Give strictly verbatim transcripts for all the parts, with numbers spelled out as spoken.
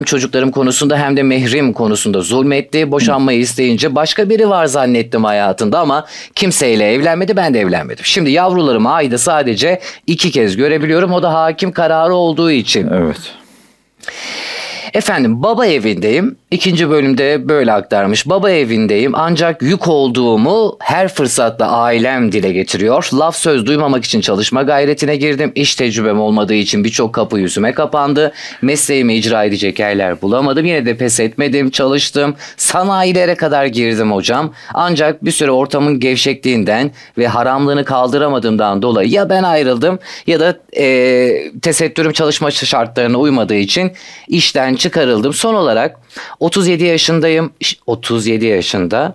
çocuklarım konusunda hem de mehrim konusunda zulmetti. Boşanmayı isteyince başka biri var zannettim hayatında ama kimseyle evlenmedi, ben de evlenmedim. Şimdi yavrularımı ayda sadece iki kez görebiliyorum. O da hakim kararı olduğu için. Evet. Efendim baba evindeyim. İkinci bölümde böyle aktarmış. Baba evindeyim ancak yük olduğumu her fırsatta ailem dile getiriyor. Laf söz duymamak için çalışma gayretine girdim. İş tecrübem olmadığı için birçok kapı yüzüme kapandı. Mesleğimi icra edecek yerler bulamadım. Yine de pes etmedim, çalıştım. Sanayilere kadar girdim hocam. Ancak bir süre ortamın gevşekliğinden ve haramlığını kaldıramadığımdan dolayı ya ben ayrıldım ya da e, tesettürüm çalışma şartlarına uymadığı için işten çıkarıldım. Son olarak otuz yedi yaşındayım. otuz yedi yaşında.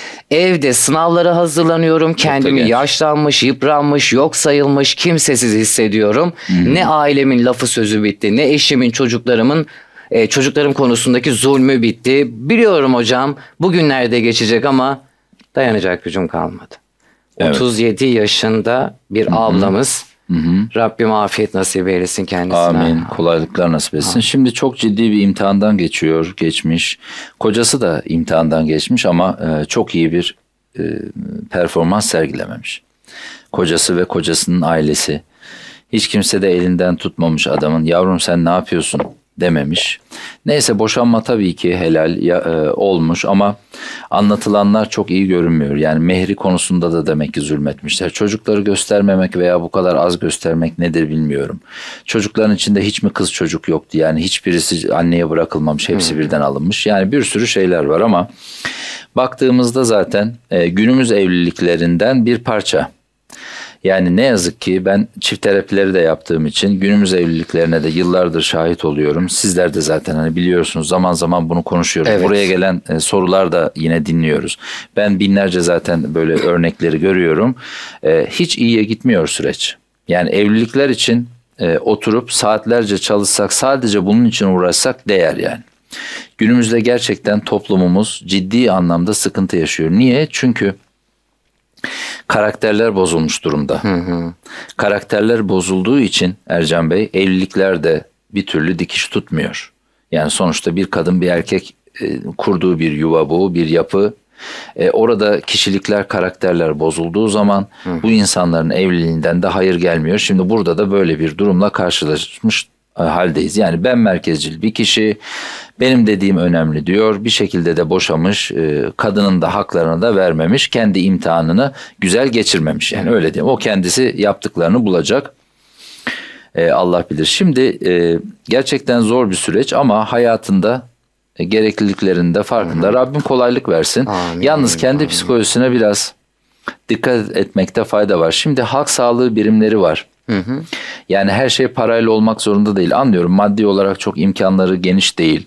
Evde sınavlara hazırlanıyorum. Kendimi yaşlanmış, yıpranmış, yok sayılmış, kimsesiz hissediyorum. Hmm. Ne ailemin lafı sözü bitti, ne eşimin, çocuklarımın e, çocuklarım konusundaki zulmü bitti. Biliyorum hocam bugünlerde geçecek ama dayanacak gücüm kalmadı. Evet. otuz yedi yaşında bir Hı-hı. ablamız. Hı hı. Rabbim afiyet nasip eylesin kendisine. Amin. Kolaylıklar nasip etsin. Amin. Şimdi çok ciddi bir imtihandan geçiyor, geçmiş. Kocası da imtihandan geçmiş ama e, çok iyi bir e, performans sergilememiş. Kocası ve kocasının ailesi. Hiç kimse de elinden tutmamış adamın. Yavrum sen ne yapıyorsun dememiş. Neyse boşanma tabii ki helal ya, e, olmuş ama anlatılanlar çok iyi görünmüyor. Yani mehri konusunda da demek ki zulmetmişler. Çocukları göstermemek veya bu kadar az göstermek nedir bilmiyorum. Çocukların içinde hiç mi kız çocuk yoktu? Yani hiçbirisi anneye bırakılmamış, hepsi birden alınmış. Yani bir sürü şeyler var ama baktığımızda zaten e, günümüz evliliklerinden bir parça. Yani ne yazık ki ben çift terapileri de yaptığım için günümüz evliliklerine de yıllardır şahit oluyorum. Sizler de zaten hani biliyorsunuz zaman zaman bunu konuşuyoruz. Evet. Buraya gelen e, sorular da yine dinliyoruz. Ben binlerce zaten böyle örnekleri görüyorum. E, hiç iyiye gitmiyor süreç. Yani evlilikler için e, oturup saatlerce çalışsak sadece bunun için uğraşsak değer yani. Günümüzde gerçekten toplumumuz ciddi anlamda sıkıntı yaşıyor. Niye? Çünkü karakterler bozulmuş durumda. Hı hı. Karakterler bozulduğu için Ercan Bey evlilikler de bir türlü dikiş tutmuyor. Yani sonuçta bir kadın bir erkek e, kurduğu bir yuva bu, bir yapı. E, orada kişilikler, karakterler bozulduğu zaman hı. bu insanların evliliğinden de hayır gelmiyor. Şimdi burada da böyle bir durumla karşılaşmış haldeyiz. Yani ben merkezcil bir kişi, benim dediğim önemli diyor. Bir şekilde de boşamış, kadının da haklarını da vermemiş, kendi imtihanını güzel geçirmemiş. Yani öyle diyeyim. O kendisi yaptıklarını bulacak. Allah bilir. Şimdi gerçekten zor bir süreç ama hayatında gerekliliklerinde farkında. Hı-hı. Rabbim kolaylık versin. Amin. Yalnız kendi Amin. Psikolojisine biraz dikkat etmekte fayda var. Şimdi halk sağlığı birimleri var. Hı hı. Yani her şey parayla olmak zorunda değil. Anlıyorum, maddi olarak çok imkanları geniş değil.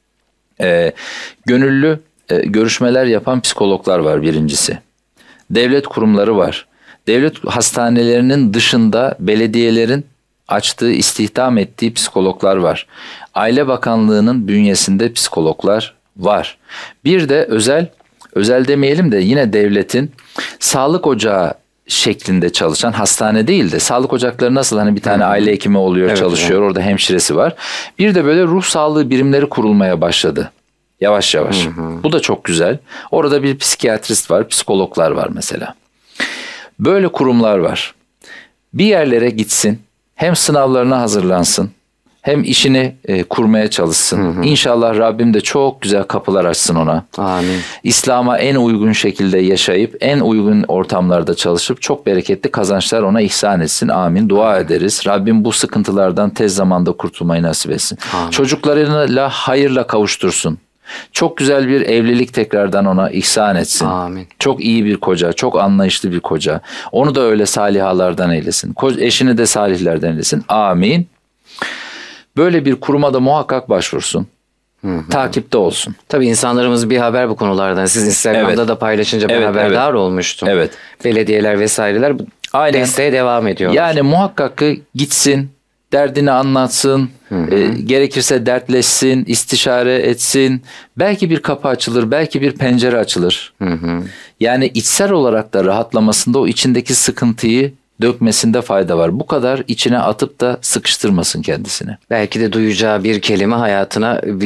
Ee, gönüllü e, görüşmeler yapan psikologlar var birincisi. Devlet kurumları var. Devlet hastanelerinin dışında belediyelerin açtığı, istihdam ettiği psikologlar var. Aile Bakanlığı'nın bünyesinde psikologlar var. Bir de özel, özel demeyelim de yine devletin sağlık ocağı şeklinde çalışan, hastane değil de sağlık ocakları nasıl hani bir tane hmm. aile hekimi oluyor, evet, çalışıyor, evet. Orada hemşiresi var. Bir de böyle ruh sağlığı birimleri kurulmaya başladı. Yavaş yavaş. Hmm. Bu da çok güzel. Orada bir psikiyatrist var, psikologlar var mesela. Böyle kurumlar var. Bir yerlere gitsin, hem sınavlarına hazırlansın, hem işini e, kurmaya çalışsın. Hı hı. İnşallah Rabbim de çok güzel kapılar açsın ona. Amin. İslam'a en uygun şekilde yaşayıp, en uygun ortamlarda çalışıp çok bereketli kazançlar ona ihsan etsin. Amin. Dua ederiz. Rabbim bu sıkıntılardan tez zamanda kurtulmayı nasip etsin. Amin. Çocuklarıyla hayırla kavuştursun. Çok güzel bir evlilik tekrardan ona ihsan etsin. Amin. Çok iyi bir koca, çok anlayışlı bir koca. Onu da öyle salihalardan eylesin. Eşini de salihlerden eylesin. Amin. Böyle bir kuruma da muhakkak başvursun. Hı hı. Takipte olsun. Tabii insanlarımız bir haber bu konulardan. Siz Instagram'da evet. da paylaşınca ben evet, haberdar evet. olmuştum. Evet. Belediyeler vesaireler aynen. Desteğe devam ediyorlar. Yani muhakkak gitsin, derdini anlatsın, hı hı. E, gerekirse dertleşsin, istişare etsin. Belki bir kapı açılır, belki bir pencere açılır. Hı hı. Yani içsel olarak da rahatlamasında o içindeki sıkıntıyı dökmesinde fayda var. Bu kadar içine atıp da sıkıştırmasın kendisini. Belki de duyacağı bir kelime hayatına